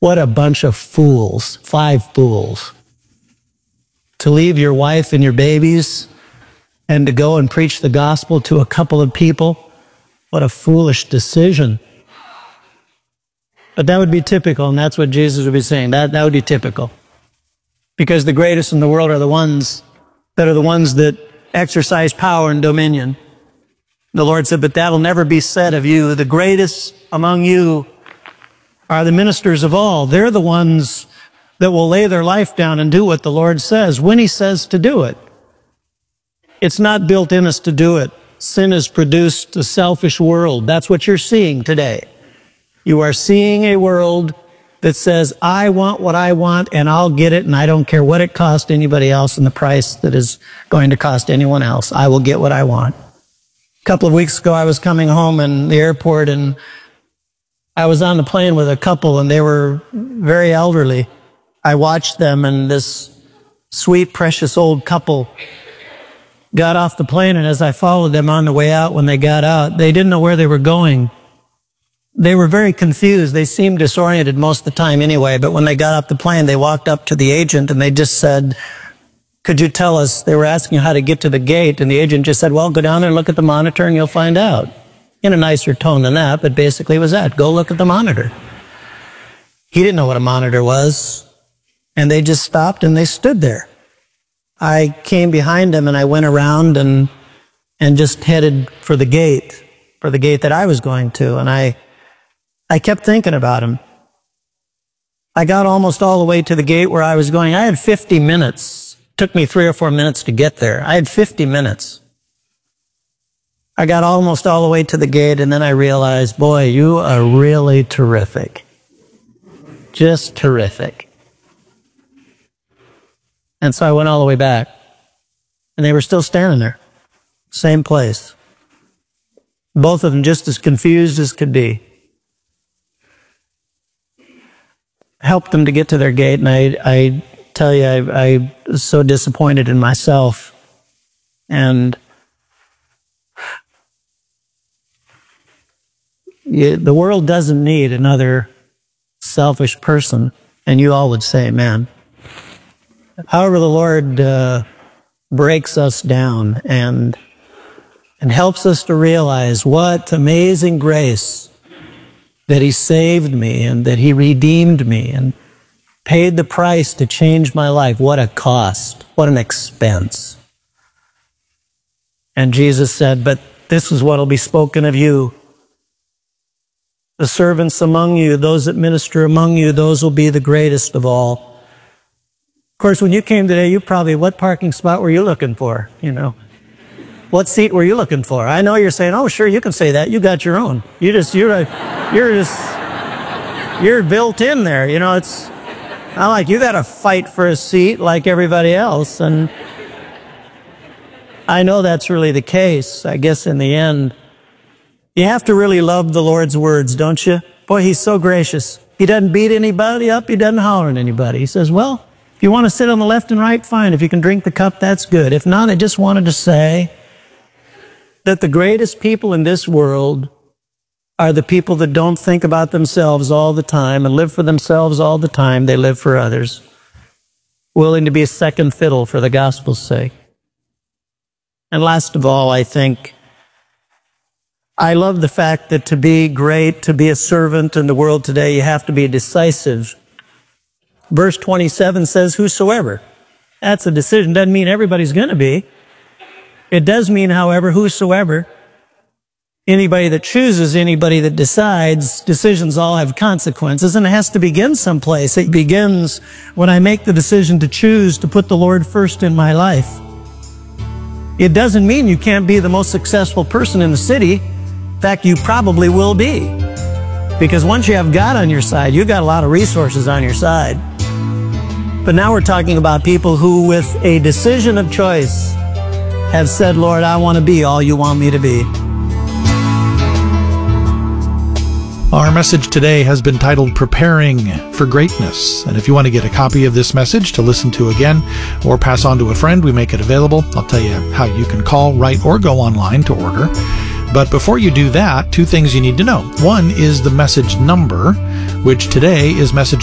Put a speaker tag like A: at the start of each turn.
A: What a bunch of fools, 5 fools. To leave your wife and your babies and to go and preach the gospel to a couple of people. What a foolish decision. But that would be typical, and that's what Jesus would be saying. That would be typical. Because the greatest in the world are the ones that exercise power and dominion. The Lord said, but that'll never be said of you. The greatest among you are the ministers of all. They're the ones that will lay their life down and do what the Lord says when He says to do it. It's not built in us to do it. Sin has produced a selfish world. That's what you're seeing today. You are seeing a world that says, I want what I want and I'll get it, and I don't care what it costs anybody else and the price that is going to cost anyone else. I will get what I want. A couple of weeks ago, I was coming home in the airport, and I was on the plane with a couple, and they were very elderly. I watched them, and this sweet, precious old couple got off the plane, and as I followed them on the way out, when they got out, they didn't know where they were going. They were very confused. They seemed disoriented most of the time anyway, but when they got off the plane, they walked up to the agent, and they just said, could you tell us? They were asking how to get to the gate, and the agent just said, well, go down there and look at the monitor, and you'll find out. In a nicer tone than that, but basically it was that. Go look at the monitor. He didn't know what a monitor was, and they just stopped and they stood there. I came behind them and I went around and just headed for the gate that I was going to, and I kept thinking about him. I got almost all the way to the gate where I was going. I had 50 minutes. It took me 3 or 4 minutes to get there. I had 50 minutes. I got almost all the way to the gate, and then I realized, boy, you are really terrific. Just terrific. And so I went all the way back, and they were still standing there. Same place. Both of them just as confused as could be. Helped them to get to their gate, and I tell you, I was so disappointed in myself. And the world doesn't need another selfish person, and you all would say, man. However, the Lord breaks us down and helps us to realize what amazing grace that He saved me and that He redeemed me and paid the price to change my life. What a cost, what an expense. And Jesus said, but this is what will be spoken of you. The servants among you, those that minister among you, those will be the greatest of all. Of course, when you came today, you probably, what parking spot were you looking for? You know, what seat were you looking for? I know you're saying, oh, sure, you can say that. You got your own. You're built in there. You know, it's not like you got to fight for a seat like everybody else. And I know that's really the case. I guess in the end, you have to really love the Lord's words, don't you? Boy, He's so gracious. He doesn't beat anybody up. He doesn't holler at anybody. He says, well, if you want to sit on the left and right, fine. If you can drink the cup, that's good. If not, I just wanted to say that the greatest people in this world are the people that don't think about themselves all the time and live for themselves all the time. They live for others, willing to be a second fiddle for the gospel's sake. And last of all, I think, I love the fact that to be great, to be a servant in the world today, you have to be decisive. Verse 27 says, whosoever. That's a decision. Doesn't mean everybody's going to be. It does mean, however, whosoever. Anybody that chooses, anybody that decides, decisions all have consequences, and it has to begin someplace. It begins when I make the decision to choose to put the Lord first in my life. It doesn't mean you can't be the most successful person in the city. In fact, you probably will be. Because once you have God on your side, you've got a lot of resources on your side. But now we're talking about people who, with a decision of choice, have said, Lord, I want to be all you want me to be.
B: Our message today has been titled Preparing for Greatness. And if you want to get a copy of this message to listen to again or pass on to a friend, we make it available. I'll tell you how you can call, write, or go online to order. But before you do that, 2 things you need to know. One is the message number, which today is message